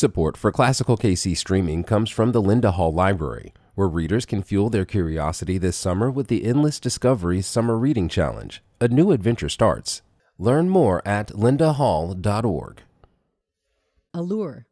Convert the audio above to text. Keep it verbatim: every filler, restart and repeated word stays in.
Support for Classical K C streaming comes from the Linda Hall Library, where readers can fuel their curiosity this summer with the Endless Discovery Summer Reading Challenge. A new adventure starts. Learn more at linda hall dot org. Allure.